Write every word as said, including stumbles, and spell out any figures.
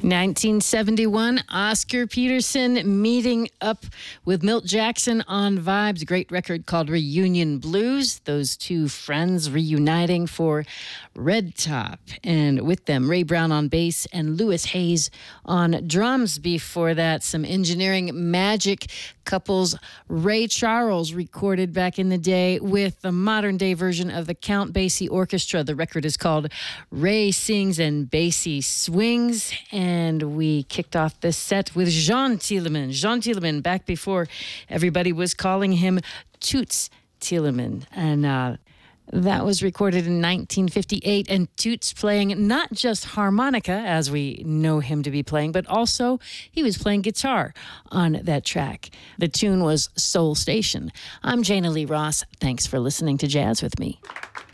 nineteen seventy-one, Oscar Peterson meeting up with Milt Jackson on Vibes. Great record called Reunion Blues. Those two friends reuniting for Red Top. And with them, Ray Brown on bass and Louis Hayes on drums. Before that, some engineering magic couples. Ray Charles recorded back in the day with the modern day version of the Count Basie Orchestra. The record is called Ray Sings and Basie Swings. And we kicked off this set with Jean Thielemann. Jean Thielemann, back before everybody was calling him Toots Thielemann. And uh, that was recorded in nineteen fifty-eight. And Toots playing not just harmonica, as we know him to be playing, but also he was playing guitar on that track. The tune was Soul Station. I'm Jana Lee Ross. Thanks for listening to Jazz with Me.